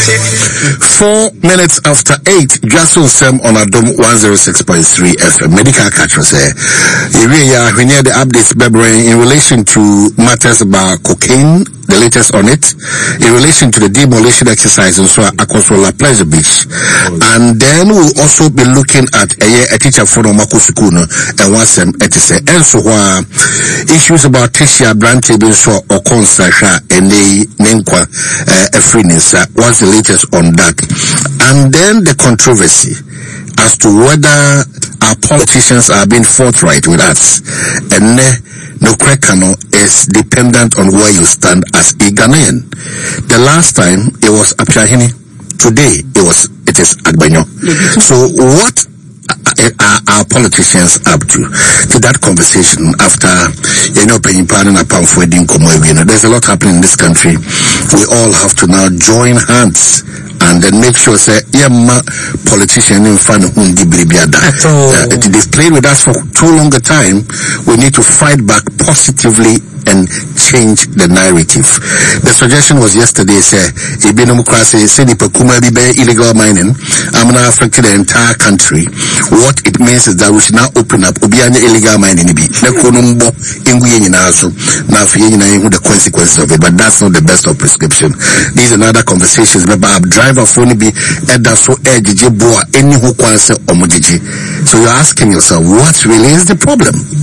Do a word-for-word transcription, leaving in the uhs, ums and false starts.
Four minutes after eight, Jason Sem on Adom one oh six point three F M. Medical catcher say, we near the updates in relation to matters about cocaine, the latest on it, in relation to the demolition exercise and so across La Pleasure Beach. And then we'll also be looking at a, a teacher from Makusukuno and what's them et cetera. And so uh, issues about Tisha brand table so or Consasha and the Nenkwa a freeness. What's the latest on that? And then the controversy as to whether our politicians are being forthright with us. And uh, no Krekano is dependent on where you stand as a Ghanaian. The last time it was Appiahini. Today it was it is Agbanyo. So what are our politicians up to? To that conversation after you know there's a lot happening in this country. We all have to now join hands and then make sure say yeah politician in front of undi bribiada. Uh, they've played with us for too long a time. We need to fight back positively and change the narrative. The suggestion was yesterday, say, Ibinumokrasi, say the Pekuma be illegal mining. I'm now affecting the entire country. What it means is that we should now open up Obianya illegal mining. Now for the consequences of it, but that's not the best of prescription. These are other conversations. But driver phone be edda so edge boa any who kwanse omodiji. So you're asking yourself, what really is the problem?